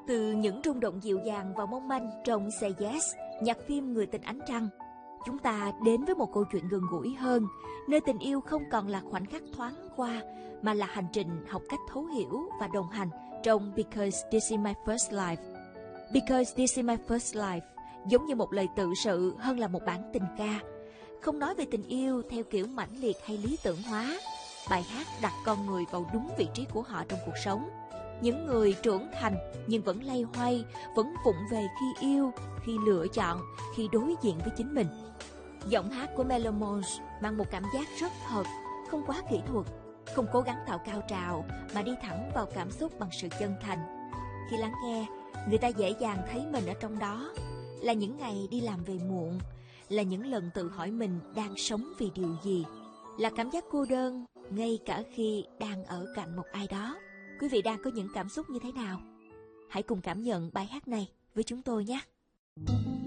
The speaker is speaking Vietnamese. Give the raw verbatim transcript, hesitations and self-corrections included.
Từ những rung động dịu dàng và mong manh trong Say Yes, nhạc phim Người tình ánh trăng, chúng ta đến với một câu chuyện gần gũi hơn, nơi tình yêu không còn là khoảnh khắc thoáng qua, mà là hành trình học cách thấu hiểu và đồng hành trong Because This Is My First Life. Because This Is My First Life giống như một lời tự sự hơn là một bản tình ca. Không nói về tình yêu theo kiểu mãnh liệt hay lý tưởng hóa, bài hát đặt con người vào đúng vị trí của họ trong cuộc sống. Những người trưởng thành nhưng vẫn loay hoay, vẫn vụng về khi yêu, khi lựa chọn, khi đối diện với chính mình. Giọng hát của Melomans mang một cảm giác rất thật, không quá kỹ thuật, không cố gắng tạo cao trào mà đi thẳng vào cảm xúc bằng sự chân thành. Khi lắng nghe, người ta dễ dàng thấy mình ở trong đó, là những ngày đi làm về muộn, là những lần tự hỏi mình đang sống vì điều gì, là cảm giác cô đơn ngay cả khi đang ở cạnh một ai đó. Quý vị đang có những cảm xúc như thế nào? Hãy cùng cảm nhận bài hát này với chúng tôi nhé!